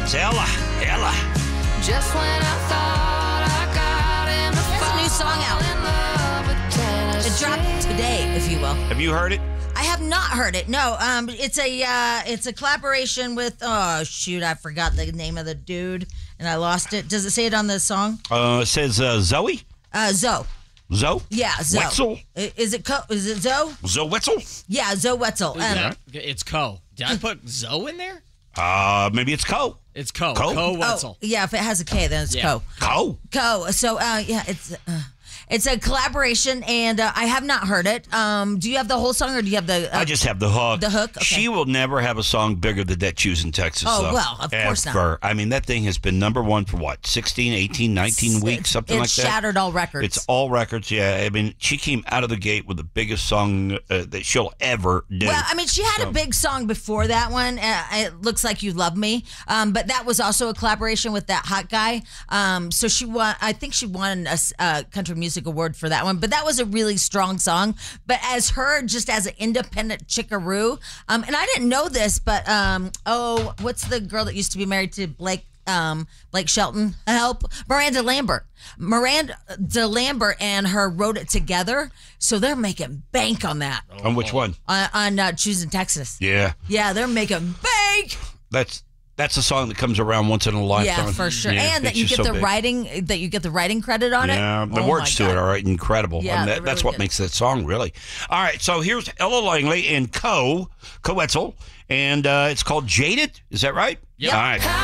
Ella. Just when I thought I got him, There's a new song out. It dropped today, if you will. Have you heard it? I have not heard it. No, it's a collaboration with. Oh shoot, I forgot the name of the dude and I lost it. Does it say it on the song? It says Zoe. Zoe. Zoe? Yeah, Zoe. Wetzel? Is it Zoe? Zoe Wetzel? Yeah, Zoe Wetzel. It's Co. Did I put Zoe in there? Maybe it's Co. It's Co. Co? Co Wetzel. Yeah, if it has a K, then it's Co. Co. So, it's a collaboration, and I have not heard it. Do you have the whole song, or do you have the... I just have the hook. The hook? Okay. She will never have a song bigger than that Choosing Texas. Oh, though. well, of course not. Ever. I mean, that thing has been number one for what, 16, 18, 19 weeks, something like that? It shattered all records. It's all records, yeah. I mean, she came out of the gate with the biggest song that she'll ever do. Well, I mean, she had a big song before that one. It Looks Like You Love Me. But that was also a collaboration with that hot guy. So she won, I think she won a Country Music Award for that one. But that was a really strong song. But as an independent chickaroo, and I didn't know this, but what's the girl that used to be married to Blake Shelton? Miranda Lambert. Miranda Lambert and her wrote it together, so they're making bank on that. On which one? On Choosing Texas. Yeah. Yeah, they're making bank. That's a song that comes around once in a lifetime. Yeah, for sure. Yeah, and that you get the writing credit on it. Yeah, the words to it are incredible. Yeah, and really that's what good. makes that song, really. All right, so here's Ella Langley and Co Wetzel, and it's called Jaded. Is that right? Yep. All right.